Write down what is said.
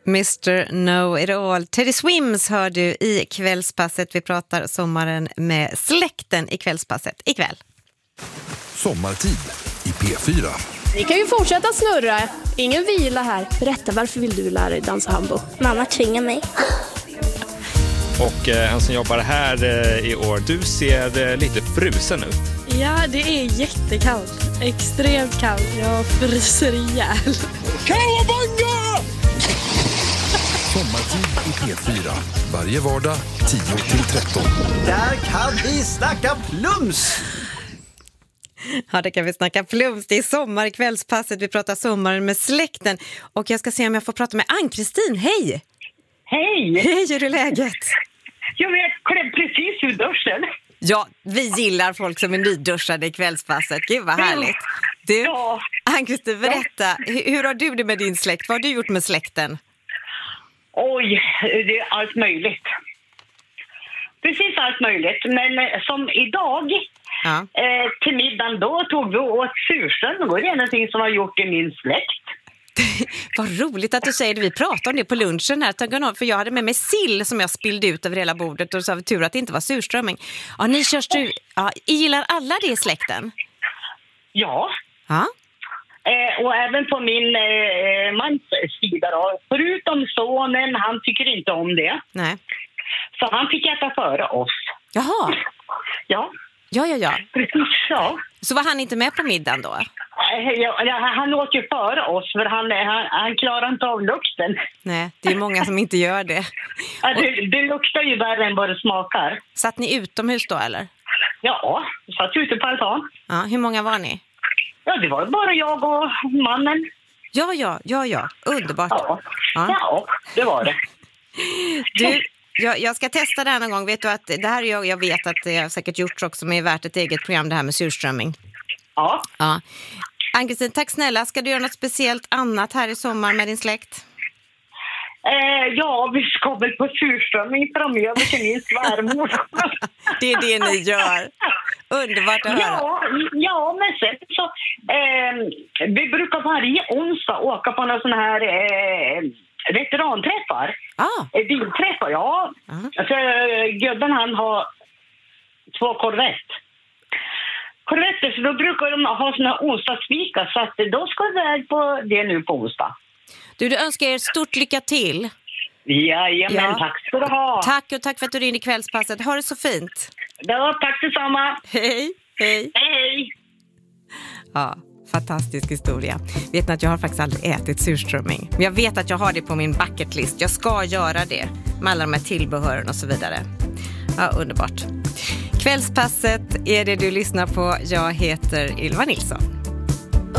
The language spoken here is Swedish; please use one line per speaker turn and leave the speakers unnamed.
Mr. Know It All. Teddy Swims hör du i Kvällspasset. Vi pratar sommaren med släkten i Kvällspasset ikväll.
Sommartid i P4.
Vi kan ju fortsätta snurra. Ingen vila här. Berätta, varför vill du lära dig dansa hambo?
Mamma tvingar mig.
Och han som jobbar här i år, du ser lite frusen ut.
Ja, det är jättekallt. Extremt kallt. Jag fryser ihjäl.
Kawabanga! Sommartid i P4. Varje vardag 10-13.
Där kan vi snacka plums!
Ja, det kan vi snacka plums. Det är sommar i Kvällspasset. Vi pratar sommaren med släkten. Och jag ska se om jag får prata med Ann-Kristin. Hej!
Hej!
Hej, hur är läget?
Jag klev precis ur duschen.
Ja, vi gillar folk som är nyduschade i Kvällspasset. Gud vad härligt. Du,
Ja.
Ann-Kristin, berätta. Hur har du det med din släkt? Vad har du gjort med släkten?
Oj, det är allt möjligt. Precis allt möjligt. Men som idag,
Ja.
till middagen då tog vi åt surströmming. Det är någonting som har gjort i min släkt.
Vad roligt att du säger det. Vi pratade om det på lunchen här. För jag hade med mig sill som jag spillde ut över hela bordet. Och så var det tur att det inte var surströmming. Ja, gillar alla det i släkten?
Ja.
Ja.
Och även på min mans sida då. Förutom sonen, han tycker inte om det.
Nej.
Så han fick äta före oss.
Jaha.
Ja.
Ja.
Precis så.
Så var han inte med på middagen då?
Han åt ju före oss för han klarar inte av lukten.
Nej, det är många som inte gör det.
Ja, det luktar ju värre än vad det smakar.
Satt ni utomhus då eller?
Ja, satt ute på altan.
Ja, hur många var ni?
Ja, det var bara jag och mannen.
Ja. Underbart.
Ja, det var det.
Du, jag ska testa det här någon gång. Vet du att det här jag vet att det har säkert gjorts också, men är värt ett eget program det här med surströmming.
Ja.
Ann-Kristin, tack snälla. Ska du göra något speciellt annat här i sommar med din släkt?
Ja, vi ska väl på surströmming framöver till min svärmor.
Det är det ni gör. Underbart att höra.
Ja, men sen så vi brukar varje onsdag åka på några sån här veteranträffar. Bilträffar, ja. Alltså, gubben han har 2 Corvetter, så då brukar de ha såna onsdagsvika, så att då ska vi väl på det nu på onsdag.
Du önskar er stort lycka till.
Jajamän, tack ska du ha.
Tack och tack för att du ringde i Kvällspasset. Ha det så fint.
Ja, tack detsamma.
Hej. Ja, fantastisk historia. Vet ni att jag har faktiskt aldrig ätit surströmming. Men jag vet att jag har det på min bucketlist. Jag ska göra det med alla de här tillbehören och så vidare. Ja, underbart. Kvällspasset är det du lyssnar på. Jag heter Ylva Nilsson.